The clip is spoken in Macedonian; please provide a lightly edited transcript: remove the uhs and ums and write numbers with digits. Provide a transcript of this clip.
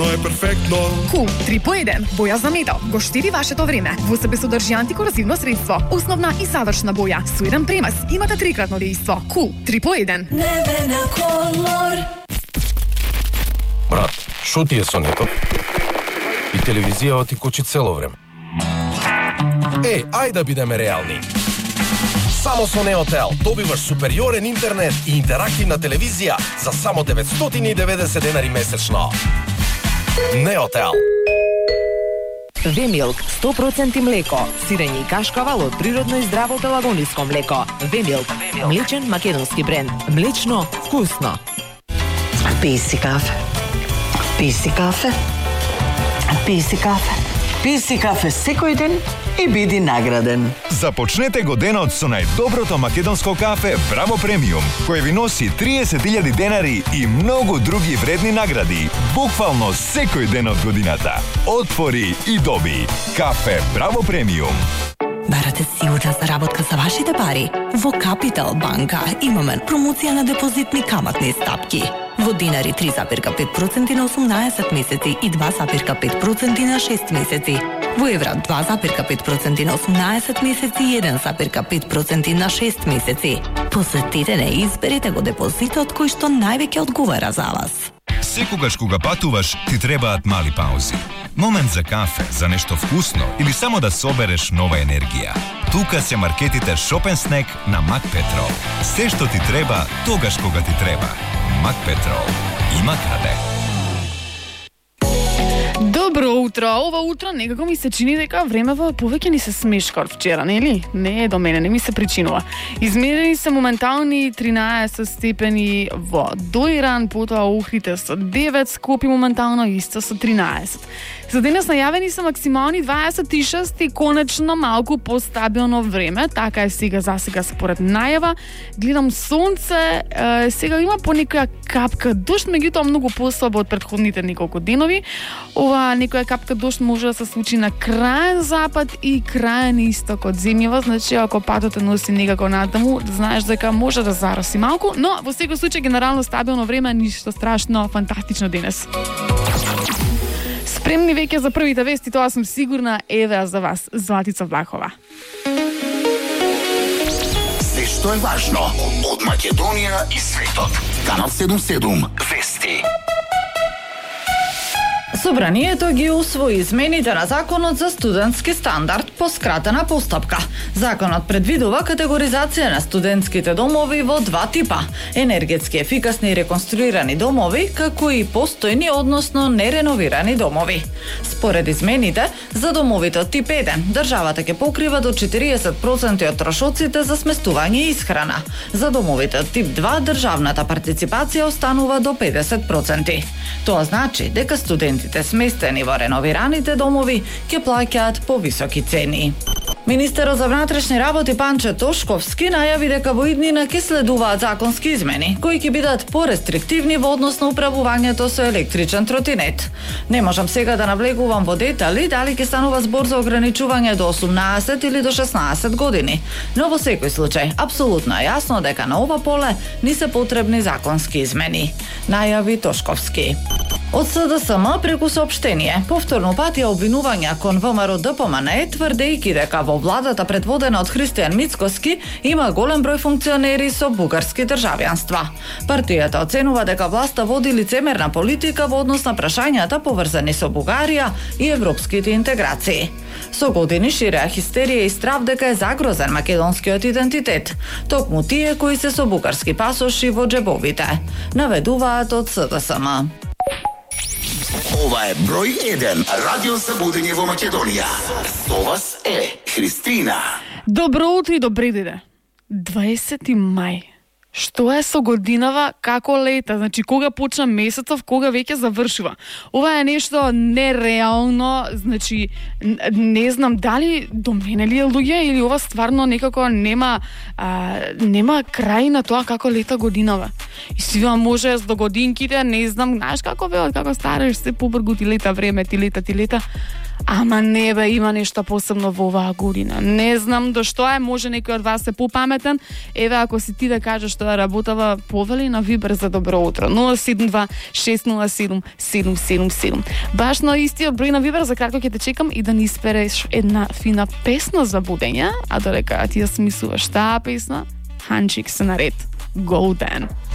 Ано е перфектно. Кул 3 по 1. Боја за метал. Го штеди вашето време. Во себе содржи антикорозивно средство. Основна и садочна боја. Со еден премаз имате трикратно дејство. Кул 3 по 1. Небена колор. Брат, шо ти е со нето? И телевизијава ти кочи цело време. Ајде да бидеме реални. Само со Неотел добиваш супериорен интернет и интерактивна телевизија за само 990 денари месечно. Неотел. Вемилк 100% млеко, сирење и кашкавал од природно и здраво пелагониско млеко. Вемилк, млечен македонски бренд. Млечно, вкусно. Пи си кафе. Пи си кафе. Пи си кафе. Пи си кафе секој ден и биди награден. Започнете го денот со најдоброто македонско кафе Браво Премиум, кој ви носи 30.000 денари и многу други вредни награди, буквално секој ден од годината. Отвори и доби. Кафе Браво Премиум. Барате сигурна заработка за вашите пари? Во Капитал банка имаме промоција на депозитни каматни стапки. Во динари 3,5% на 18 месеци и 2,5% на 6 месеци. Во евра 2,5% на 18 месеци и 1,5% на 6 месеци. Посетете не и изберете го депозитот кој што највеќе одговара за вас. Секогаш кога патуваш, ти требаат мали паузи. Момент за кафе, за нешто вкусно или само да собереш нова енергија. Тука се маркетите Shop & Snack на Мак Петрол. Се што ти треба, тогаш кога ти треба. Мак Петрол. Има каде. Добро утро. Ова утро некако ми се чини дека времево повеќе ни се смешка од вчера, нели? Не е до мене, не ми се причинува. Измерени се моментални 13 степени во Доиран, потоа Охрите со 9, Скопје моментално исто со 13. За денес најавени се максимални 26 и конечно малку постабилно време, така е сега според најава. Гледам сонце, сега има по некоја капка дожд, меѓутоа многу послабо од претходните неколку денови. Ова некоја капка дожд може да се случи на крајен запад и крајен исток од земјава, значи ако патот носи некако натаму, да знаеш дека може да зароси малку, но во секој случај генерално стабилно време, ништо страшно, фантастично денес. Спремни веќе за првите вести, тоа сум сигурна, еве за вас, Златица Влахова. Се што е важно од Македонија и светот. Канал 77 Вести. Собранието ги усвои измените на Законот за студентски стандард по скратена постапка. Законот предвидува категоризација на студентските домови во два типа: енергетски ефикасни и реконструирани домови, како и постојни, односно нереновирани домови. Според измените, за домовите од тип 1, државата ќе покрива до 40% од трошоците за сместување и исхрана. За домовите од тип 2, државната партиципација останува до 50%. Тоа значи дека студентите сместени во реновираните домови ќе плаќаат повисоки цени. Министерот за внатрешни работи Панче Тошковски најави дека во иднина ќе следуваат законски измени, кои ќе бидат порестриктивни во однос на управувањето со електричен тротинет. Не можам сега да навлегувам во детали дали ќе станува збор за ограничување до 18 или до 16 години, но во секој случај апсолутно е јасно дека на ова поле ни се потребни законски измени, најави Тошковски. Од СДСМ преку соопштение, повторно патија обвинувања кон ВМРО ДПМН, тврдејќи дека во владата предводена од Христијан Мицкоски има голем број функционери со бугарски државјанства. Партијата оценува дека власта води лицемерна политика во однос на прашањата поврзани со Бугарија и европските интеграции. Со години ширеа хистерија и страв дека е загрозен македонскиот идентитет, токму тие кои се со бугарски пасоши во џебовите, наведуваат од СДСМ. Ова е број 1 радио за будење во Македонија. Со вас е Христина. Добро утро и добри дене. 20 мај. Што е со годинава, како лета, значи кога почна месецов, кога веќе завршува. Ова е нешто нереално, значи не знам дали до мене ли е луѓе или ова стварно некако нема крај на тоа како лета годинава. И свива може до годинките, не знам, знаеш како веќе како стареш се побргу ти лета време, ти лета. Ама не бе, има нешто посебно во оваа година. Не знам до што е, може некој од вас е попаметен. Еве, ако си ти да кажеш што е работава, повели на Вибер за добро утро. 072-607-777. Баш на истиот број на Вибер, за кратко ќе те чекам и да ни испереш една фина песна за будење, а додека ти ја смислуваш таа песна, Ханчик се наред. Golden.